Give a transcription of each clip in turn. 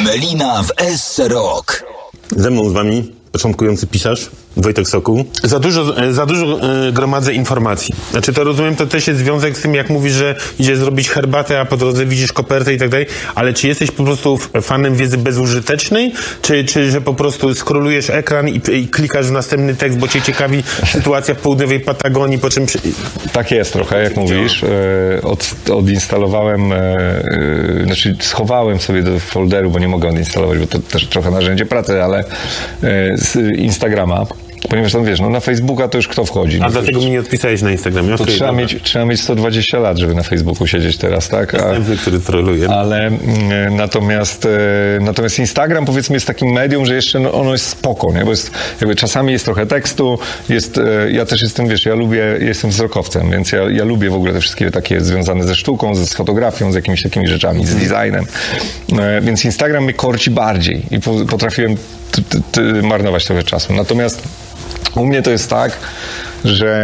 Melina w SROK. Ze mną z wami początkujący pisarz Wojtek Sokół. Za dużo gromadzę informacji. Znaczy to rozumiem, to też jest związek z tym, jak mówisz, że idziesz zrobić herbatę, a po drodze widzisz kopertę i tak dalej, ale czy jesteś po prostu fanem wiedzy bezużytecznej, czy że po prostu skrolujesz ekran i klikasz w następny tekst, bo cię ciekawi sytuacja w południowej Patagonii, po czym... Tak jest trochę, jak mówisz. Odinstalowałem, znaczy schowałem sobie do folderu, bo nie mogę odinstalować, bo to też trochę narzędzie pracy, ale z Instagrama. Ponieważ tam wiesz, no na Facebooka to już kto wchodzi? A dlatego mi nie odpisałeś na Instagramie. To trzeba mieć 120 lat, żeby na Facebooku siedzieć teraz, tak? Następny, który troluje. Ale natomiast Instagram, powiedzmy, jest takim medium, że jeszcze ono jest spoko, nie? Bo jest, jakby czasami jest trochę tekstu, ja też jestem, wiesz, jestem wzrokowcem, więc ja lubię w ogóle te wszystkie takie związane ze sztuką, z fotografią, z jakimiś takimi rzeczami, z designem. Więc Instagram mnie korci bardziej i potrafiłem marnować trochę czasu. Natomiast u mnie to jest tak, że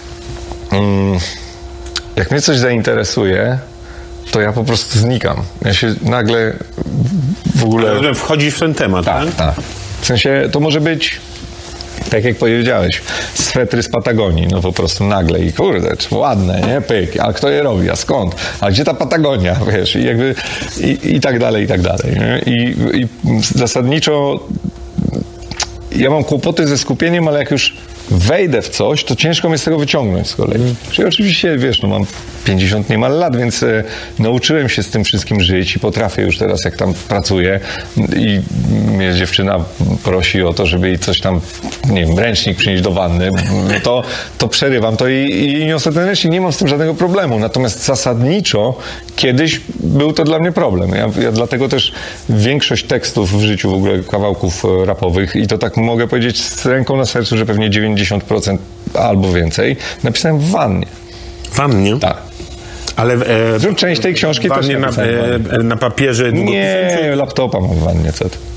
jak mnie coś zainteresuje, to ja po prostu znikam. Ja się nagle w ogóle... Wchodzisz w ten temat, tak? Tak. W sensie to może być, tak jak powiedziałeś, swetry z Patagonii, no po prostu nagle i kurde, ładne, nie? Pyk, a kto je robi, a skąd? A gdzie ta Patagonia, wiesz? I jakby i tak dalej, nie? I zasadniczo ja mam kłopoty ze skupieniem, ale jak już wejdę w coś, to ciężko mnie z tego wyciągnąć z kolei. Czyli oczywiście, wiesz, no mam 50 niemal lat, więc nauczyłem się z tym wszystkim żyć i potrafię już teraz, jak tam pracuję i mnie dziewczyna prosi o to, żeby jej coś tam, nie wiem, ręcznik przynieść do wanny, to przerywam to i niosę ten ręcznik, nie mam z tym żadnego problemu. Natomiast zasadniczo kiedyś był to dla mnie problem. Ja dlatego też większość tekstów w życiu, w ogóle kawałków rapowych, i to tak mogę powiedzieć z ręką na sercu, że pewnie 90% albo więcej, napisałem w wannie. W wannie? Tak. Ale część tej książki też na papierze? Nie, laptopa mam w wannie.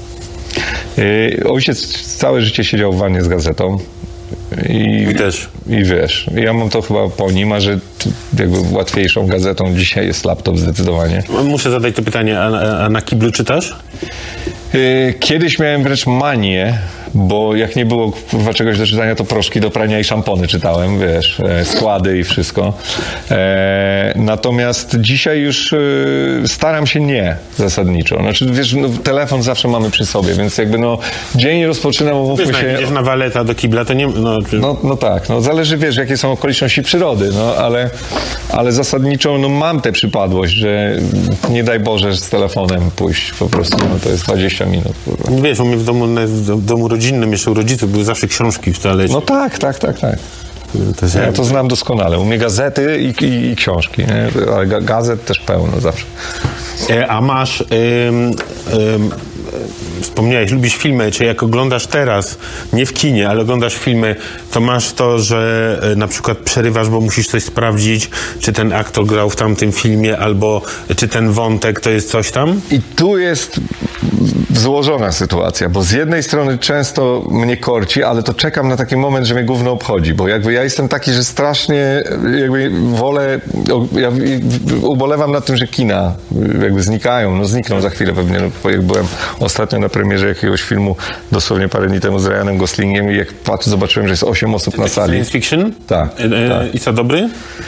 Ojciec całe życie siedział w wannie z gazetą. I też. I wiesz, ja mam to chyba po nim, a że jakby łatwiejszą gazetą dzisiaj jest laptop zdecydowanie. Muszę zadać to pytanie, a na kiblu czytasz? Kiedyś miałem wręcz manię, bo jak nie było czegoś do czytania, to proszki do prania i szampony czytałem, wiesz, składy i wszystko. Natomiast dzisiaj już staram się nie zasadniczo. Znaczy, wiesz, no, telefon zawsze mamy przy sobie, więc jakby dzień rozpoczynam, umówmy się... Jak idziesz na waleta do kibla, to nie... No tak, zależy, wiesz, jakie są okoliczności przyrody, ale zasadniczo mam tę przypadłość, że nie daj Boże z telefonem pójść po prostu, to jest 20 minut. Wiesz, u mnie w domu rodzinnym, jeszcze u rodziców, były zawsze książki w toalecie. No tak. Ja to znam doskonale. U mnie gazety i książki, nie? Ale gazet też pełno zawsze. A masz... Wspomniałeś, lubisz filmy, czy jak oglądasz teraz, nie w kinie, ale oglądasz filmy, to masz to, że na przykład przerywasz, bo musisz coś sprawdzić, czy ten aktor grał w tamtym filmie, albo czy ten wątek to jest coś tam? I tu jest złożona sytuacja, bo z jednej strony często mnie korci, ale to czekam na taki moment, że mnie gówno obchodzi, bo jakby ja jestem taki, że strasznie jakby wolę, ja ubolewam nad tym, że kina jakby znikają, znikną za chwilę pewnie, jak byłem ostatnio na premierze jakiegoś filmu, dosłownie parę dni temu z Ryanem Goslingiem i jak zobaczyłem, że jest 8 osób na sali. Science fiction? Tak. I co, dobry?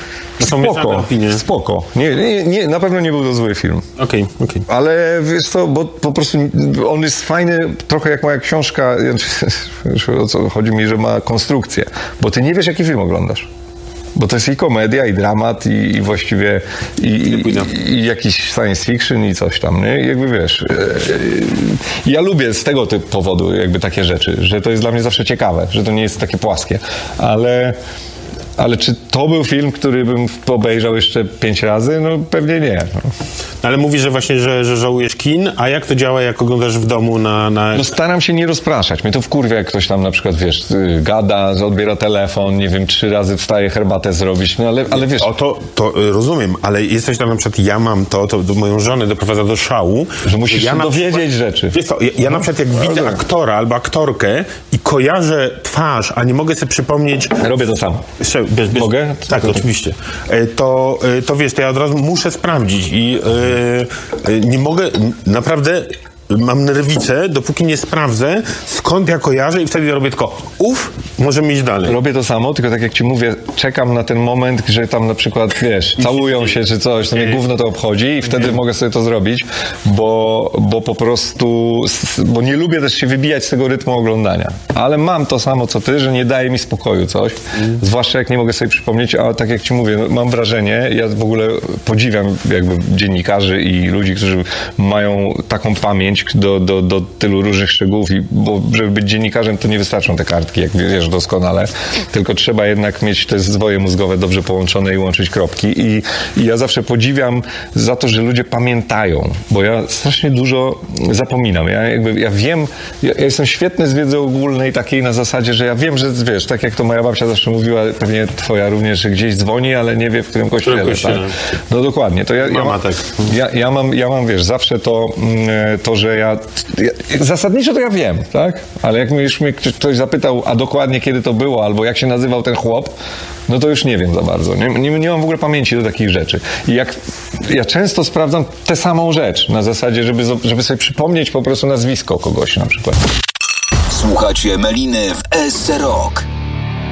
Spoko. Nie, na pewno nie był to zły film. Okej. Ale wiesz co, bo po prostu on jest fajny, trochę jak moja książka, o co chodzi mi, że ma konstrukcję, bo ty nie wiesz, jaki film oglądasz. Bo to jest i komedia, i dramat, i właściwie i jakiś science fiction i coś tam, nie? Jakby wiesz, ja lubię z tego typu powodu jakby takie rzeczy, że to jest dla mnie zawsze ciekawe, że to nie jest takie płaskie, ale czy to był film, który bym obejrzał jeszcze 5 razy? No pewnie nie. Ale mówisz, że właśnie, że żałujesz kin, a jak to działa, jak oglądasz w domu na... Staram się nie rozpraszać. Mnie to wkurwia, jak ktoś tam na przykład, wiesz, gada, odbiera telefon, nie wiem, 3 razy wstaje herbatę zrobić, ale wiesz... To rozumiem, ale jest coś tam, na przykład ja mam to moją żonę doprowadza do szału. Że musisz się dowiedzieć rzeczy. Wiesz co, ja na przykład jak widzę aktora albo aktorkę i kojarzę twarz, a nie mogę sobie przypomnieć... Robię to samo. Mogę? Tak, oczywiście. To wiesz, to ja od razu muszę sprawdzić i nie mogę, naprawdę mam nerwicę, dopóki nie sprawdzę, skąd ja kojarzę i wtedy robię tylko możemy iść dalej. Robię to samo, tylko tak jak ci mówię, czekam na ten moment, że tam na przykład, wiesz, całują się czy coś, to mnie gówno to obchodzi i wtedy mogę sobie to zrobić, bo po prostu, bo nie lubię też się wybijać z tego rytmu oglądania. Ale mam to samo co ty, że nie daje mi spokoju coś, zwłaszcza jak nie mogę sobie przypomnieć, a tak jak ci mówię, mam wrażenie, ja w ogóle podziwiam jakby dziennikarzy i ludzi, którzy mają taką pamięć do tylu różnych szczegółów, bo żeby być dziennikarzem, to nie wystarczą te kartki, jak wiesz doskonale, tylko trzeba jednak mieć te zwoje mózgowe dobrze połączone i łączyć kropki i ja zawsze podziwiam za to, że ludzie pamiętają, bo ja strasznie dużo zapominam. Ja wiem, ja jestem świetny z wiedzy ogólnej takiej na zasadzie, że ja wiem, że wiesz, tak jak to moja babcia zawsze mówiła, pewnie twoja również, że gdzieś dzwoni, ale nie wie w którym kościele. Tak? No dokładnie. To ja mam, wiesz, zawsze to, że ja zasadniczo to ja wiem, tak? Ale jak już mnie ktoś zapytał, a dokładnie kiedy to było, albo jak się nazywał ten chłop, no to już nie wiem za bardzo. Nie mam w ogóle pamięci do takich rzeczy. I ja często sprawdzam tę samą rzecz, na zasadzie, żeby sobie przypomnieć po prostu nazwisko kogoś na przykład. Słuchacie Meliny w SC Rock.